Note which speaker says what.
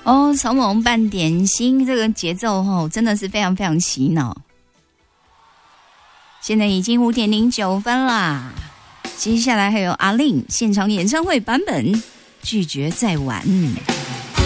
Speaker 1: 哦，草蜢拌点心这个节奏真的是非常非常洗脑。现在已经5:09啦，接下来还有阿令现场演唱会版本，拒绝再玩。